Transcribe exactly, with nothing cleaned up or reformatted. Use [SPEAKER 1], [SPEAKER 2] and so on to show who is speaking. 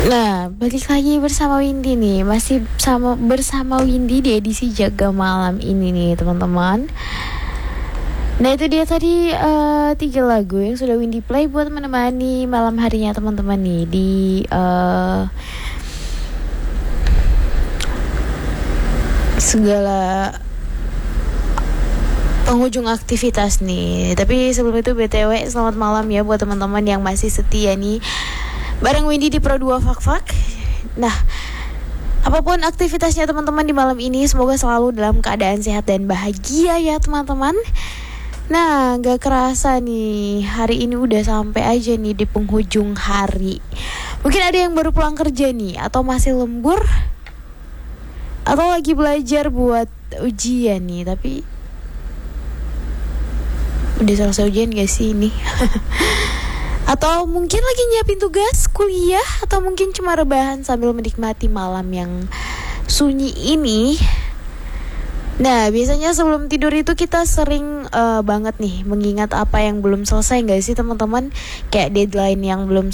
[SPEAKER 1] Nah, balik lagi bersama Windy nih. Masih sama bersama Windy di edisi Jaga Malam ini nih, teman-teman. Nah, itu dia tadi uh, tiga lagu yang sudah Windy play buat menemani malam harinya teman-teman nih di uh, segala penghujung aktivitas nih. Tapi sebelum itu B T W selamat malam ya buat teman-teman yang masih setia nih bareng Windy di Pro dua Fak Fak. Nah, apapun aktivitasnya teman-teman di malam ini, semoga selalu dalam keadaan sehat dan bahagia ya teman-teman. Nah, gak kerasa nih, hari ini udah sampai aja nih di penghujung hari. Mungkin ada yang baru pulang kerja nih, atau masih lembur, atau lagi belajar buat ujian nih. Tapi udah selesai ujian gak sih ini? Atau mungkin lagi nyiapin tugas kuliah, atau mungkin cuma rebahan sambil menikmati malam yang sunyi ini. Nah, biasanya sebelum tidur itu kita sering uh, banget nih mengingat apa yang belum selesai gak sih teman-teman? Kayak deadline yang belum